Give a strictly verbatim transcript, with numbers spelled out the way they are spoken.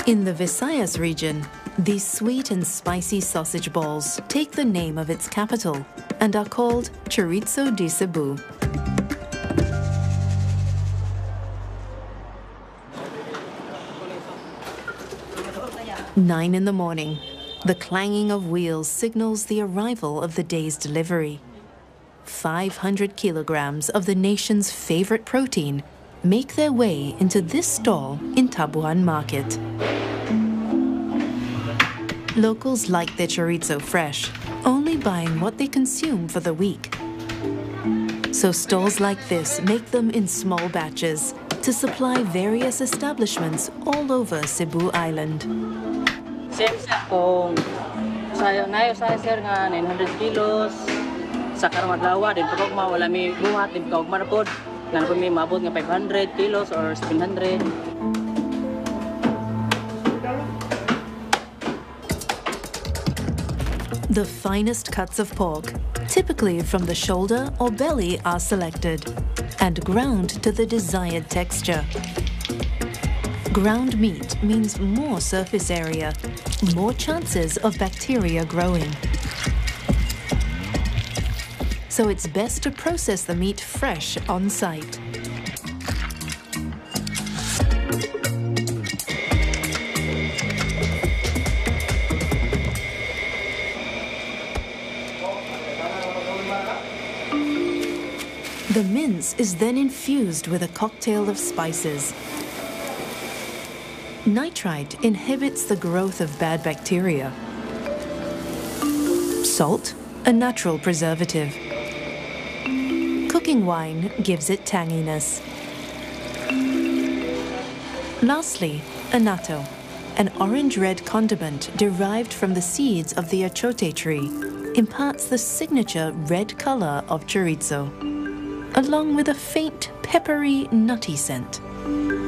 In the Visayas region, these sweet and spicy sausage balls take the name of its capital and are called Chorizo de Cebu. Nine in the morning. The clanging of wheels signals the arrival of the day's delivery. five hundred kilograms of the nation's favorite protein make their way into this stall in Tabuan Market. Locals like their chorizo fresh, only buying what they consume for the week. So stalls like this make them in small batches to supply various establishments all over Cebu Island. Kung saya nayo sa sir nga nine hundred kilos sa karong adlaw din pero wala mi buhat din kog manapod nan ko mi maabot nga five hundred kilos or seven hundred. The finest cuts of pork, typically from the shoulder or belly, are selected and ground to the desired texture. Ground meat means more surface area, more chances of bacteria growing. So it's best to process the meat fresh on site. The mince is then infused with a cocktail of spices. Nitrite inhibits the growth of bad bacteria. Salt, a natural preservative. Cooking wine gives it tanginess. Lastly, annatto, an orange-red condiment derived from the seeds of the achote tree, imparts the signature red color of chorizo, along with a faint, peppery, nutty scent.